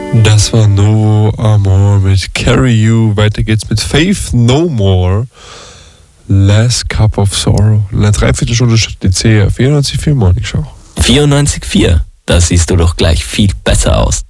Das war No Amor mit Carry You. Weiter geht's mit Faith No More. Last Cup of Sorrow. In einer Dreiviertelstunde steht die C 94,4 Morning Show. 94,4. Da siehst du doch gleich viel besser aus.